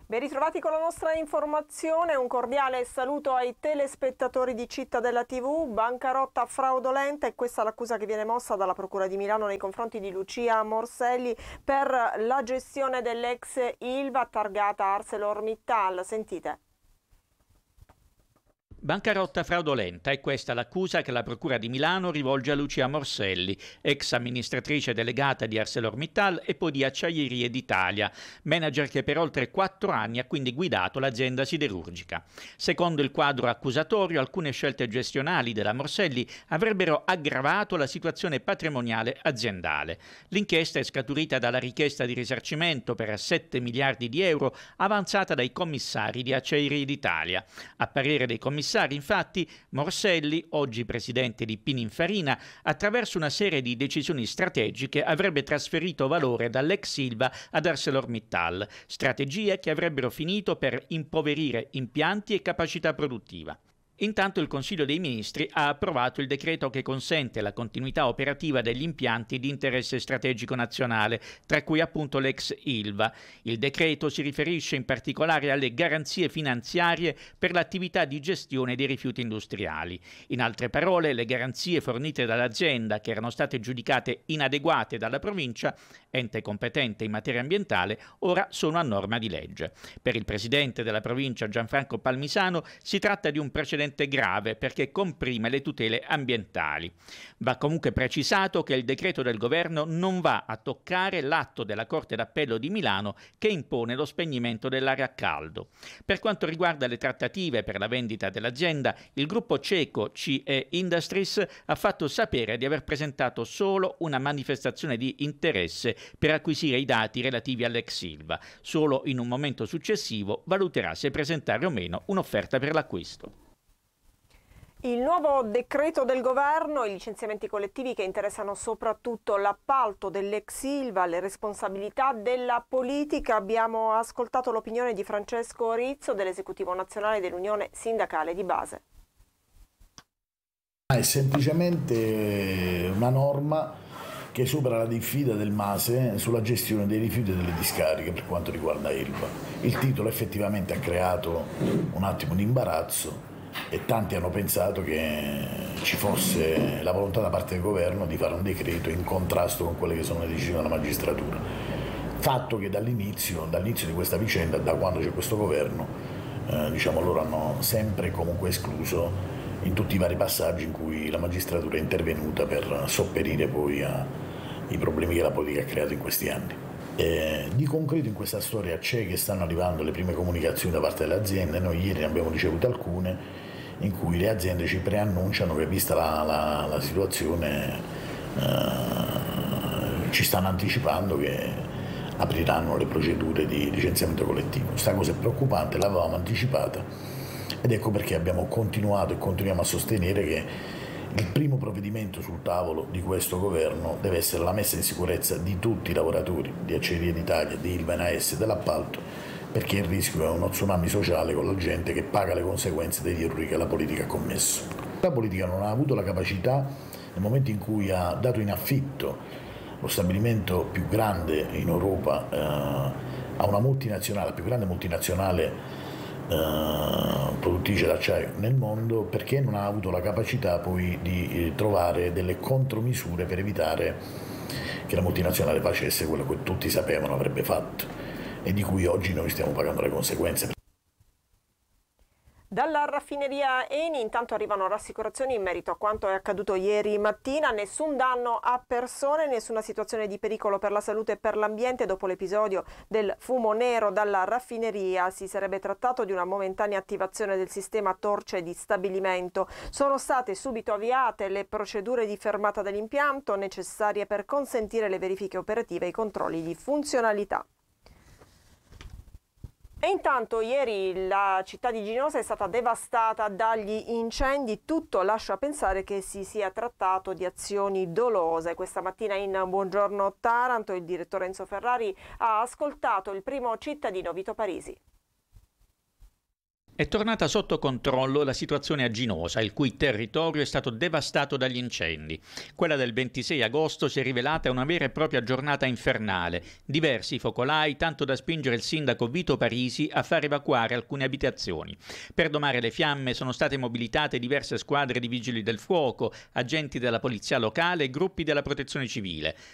Ben ritrovati con la nostra informazione, un cordiale saluto ai telespettatori di Cittadella TV. Bancarotta fraudolenta, e questa è l'accusa che viene mossa dalla Procura di Milano nei confronti di Lucia Morselli per la gestione dell'ex Ilva targata ArcelorMittal. Sentite. Bancarotta fraudolenta, è questa l'accusa che la Procura di Milano rivolge a Lucia Morselli, ex amministratrice delegata di ArcelorMittal e poi di Acciaierie d'Italia, manager che per oltre 4 anni ha quindi guidato l'azienda siderurgica. Secondo il quadro accusatorio, alcune scelte gestionali della Morselli avrebbero aggravato la situazione patrimoniale aziendale. L'inchiesta è scaturita dalla richiesta di risarcimento per 7 miliardi di euro avanzata dai commissari di Acciaierie d'Italia. A parere dei commissari, infatti, Morselli, oggi presidente di Pininfarina, attraverso una serie di decisioni strategiche avrebbe trasferito valore dall'ex Ilva ad ArcelorMittal, strategie che avrebbero finito per impoverire impianti e capacità produttiva. Intanto il Consiglio dei Ministri ha approvato il decreto che consente la continuità operativa degli impianti di interesse strategico nazionale, tra cui appunto l'ex Ilva. Il decreto si riferisce in particolare alle garanzie finanziarie per l'attività di gestione dei rifiuti industriali. In altre parole, le garanzie fornite dall'azienda, che erano state giudicate inadeguate dalla provincia, ente competente in materia ambientale, ora sono a norma di legge. Per il presidente della provincia Gianfranco Palmisano si tratta di un precedente grave perché comprime le tutele ambientali. Va comunque precisato che il decreto del governo non va a toccare l'atto della Corte d'Appello di Milano che impone lo spegnimento dell'area a caldo. Per quanto riguarda le trattative per la vendita dell'azienda, il gruppo ceco CE Industries ha fatto sapere di aver presentato solo una manifestazione di interesse per acquisire i dati relativi all'ex Ilva. Solo in un momento successivo valuterà se presentare o meno un'offerta per l'acquisto. Il nuovo decreto del governo, i licenziamenti collettivi che interessano soprattutto l'appalto dell'ex Ilva, le responsabilità della politica. Abbiamo ascoltato l'opinione di Francesco Rizzo, dell'esecutivo nazionale dell'Unione Sindacale di Base. È semplicemente una norma che supera la diffida del MASE sulla gestione dei rifiuti e delle discariche per quanto riguarda Ilva. Il titolo effettivamente ha creato un attimo di imbarazzo e tanti hanno pensato che ci fosse la volontà da parte del governo di fare un decreto in contrasto con quelle che sono le decisioni della magistratura. Fatto che dall'inizio di questa vicenda, da quando c'è questo governo, loro hanno sempre comunque escluso in tutti i vari passaggi in cui la magistratura è intervenuta per sopperire poi ai problemi che la politica ha creato in questi anni. Di concreto in questa storia c'è che stanno arrivando le prime comunicazioni da parte delle aziende. Noi ieri ne abbiamo ricevute alcune in cui le aziende ci preannunciano che, vista la situazione, ci stanno anticipando che apriranno le procedure di licenziamento collettivo. Questa cosa è preoccupante, l'avevamo anticipata ed ecco perché abbiamo continuato e continuiamo a sostenere che il primo provvedimento sul tavolo di questo governo deve essere la messa in sicurezza di tutti i lavoratori di Acciaierie d'Italia, di Ilva e AS dell'appalto, perché il rischio è uno tsunami sociale con la gente che paga le conseguenze degli errori che la politica ha commesso. La politica non ha avuto la capacità, nel momento in cui ha dato in affitto lo stabilimento più grande in Europa a una multinazionale, la più grande multinazionale produttrice d'acciaio nel mondo, perché non ha avuto la capacità poi di trovare delle contromisure per evitare che la multinazionale facesse quello che tutti sapevano avrebbe fatto e di cui oggi noi stiamo pagando le conseguenze. Dalla raffineria Eni intanto arrivano rassicurazioni in merito a quanto è accaduto ieri mattina. Nessun danno a persone, nessuna situazione di pericolo per la salute e per l'ambiente. Dopo l'episodio del fumo nero dalla raffineria si sarebbe trattato di una momentanea attivazione del sistema torce di stabilimento. Sono state subito avviate le procedure di fermata dell'impianto necessarie per consentire le verifiche operative e i controlli di funzionalità. E intanto ieri la città di Ginosa è stata devastata dagli incendi. Tutto lascia pensare che si sia trattato di azioni dolose. Questa mattina in Buongiorno Taranto il direttore Enzo Ferrari ha ascoltato il primo cittadino, Vito Parisi. È tornata sotto controllo la situazione a Ginosa, il cui territorio è stato devastato dagli incendi. Quella del 26 agosto si è rivelata una vera e propria giornata infernale. Diversi focolai, tanto da spingere il sindaco Vito Parisi a far evacuare alcune abitazioni. Per domare le fiamme sono state mobilitate diverse squadre di vigili del fuoco, agenti della polizia locale e gruppi della protezione civile.